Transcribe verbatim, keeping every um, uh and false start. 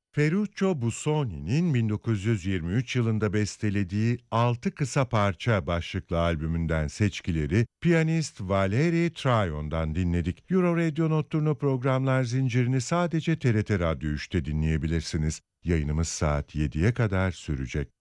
Ferruccio Busoni'nin bin dokuz yüz yirmi üç yılında bestelediği Altı Kısa Parça başlıklı albümünden seçkileri piyanist Valeri Trion'dan dinledik. Euro Radio Notturno programlar zincirini sadece T R T Radyo üçte dinleyebilirsiniz. Yayınımız saat yediye kadar sürecek.